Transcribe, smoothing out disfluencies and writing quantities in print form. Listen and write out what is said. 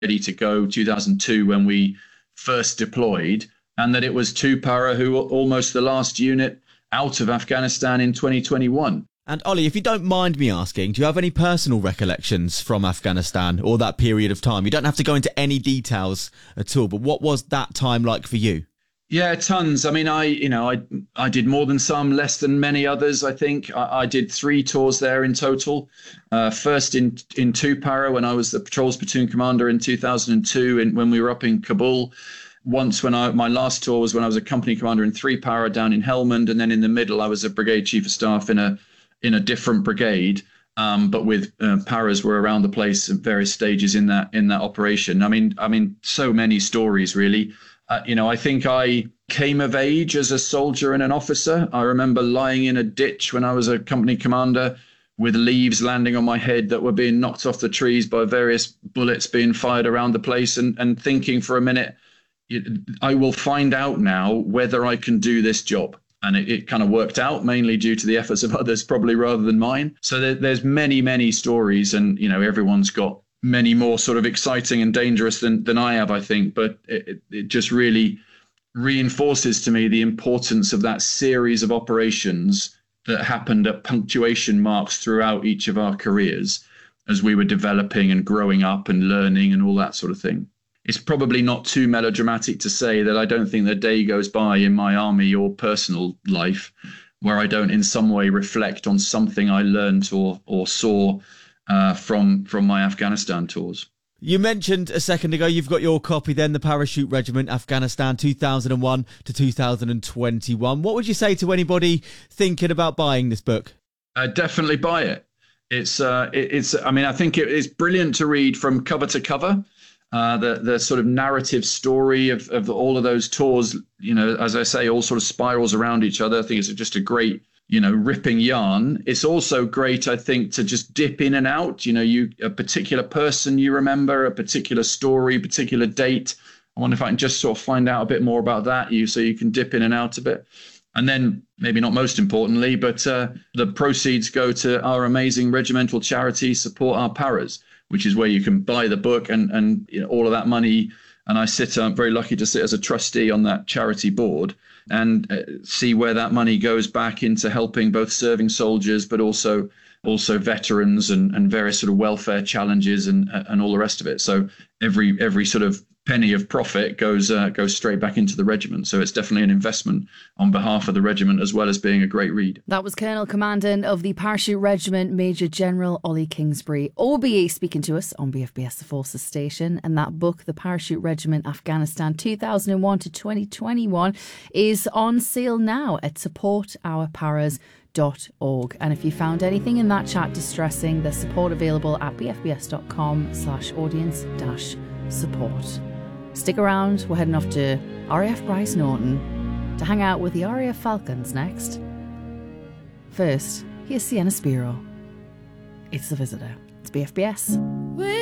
ready to go 2002 when we first deployed, and that it was 2-Para who were almost the last unit out of Afghanistan in 2021. And Ollie, if you don't mind me asking, do you have any personal recollections from Afghanistan or that period of time? You don't have to go into any details at all, but what was that time like for you? Yeah, tons. I mean, I did more than some, less than many others. I think I did 3 tours there in total. First in 2-Para when I was the patrols platoon commander in 2002, and when we were up in Kabul. Once my last tour was when I was a company commander in 3-Para down in Helmand, and then in the middle I was a brigade chief of staff in a different brigade. But with paras were around the place at various stages in that operation. I mean, so many stories really. I think I came of age as a soldier and an officer. I remember lying in a ditch when I was a company commander with leaves landing on my head that were being knocked off the trees by various bullets being fired around the place, and thinking for a minute, I will find out now whether I can do this job. And it kind of worked out, mainly due to the efforts of others, probably rather than mine. So there's many, many stories, and everyone's got many more sort of exciting and dangerous than I have, I think. But it just really reinforces to me the importance of that series of operations that happened at punctuation marks throughout each of our careers as we were developing and growing up and learning and all that sort of thing. It's probably not too melodramatic to say that I don't think the day goes by in my army or personal life where I don't in some way reflect on something I learned or saw from my Afghanistan tours. You mentioned a second ago you've got your copy then, the Parachute Regiment, Afghanistan 2001 to 2021. What would you say to anybody thinking about buying this book? Definitely buy it. I think it's brilliant to read from cover to cover. The sort of narrative story of all of those tours, as I say, all sort of spirals around each other. I think it's just a great, ripping yarn. It's also great, I think, to just dip in and out. A particular person you remember, a particular story, particular date. I wonder if I can just sort of find out a bit more about that, so you can dip in and out a bit. And then, maybe not most importantly, but the proceeds go to our amazing regimental charity, Support Our Paras, which is where you can buy the book and all of that money. And I'm very lucky to sit as a trustee on that charity board and see where that money goes back into helping both serving soldiers, but also veterans and various sort of welfare challenges and all the rest of it. So every sort of penny of profit goes straight back into the regiment. So it's definitely an investment on behalf of the regiment, as well as being a great read. That was Colonel Commandant of the Parachute Regiment, Major General Ollie Kingsbury, OBE, speaking to us on BFBS The Forces Station. And that book, The Parachute Regiment, Afghanistan 2001 to 2021, is on sale now at supportourparas.org. And if you found anything in that chat distressing, there's support available at bfbs.com/audience-support. Stick around, we're heading off to RAF Bryce Norton to hang out with the RAF Falcons next. First, here's Sienna Spiro. It's The Visitor. It's BFBS.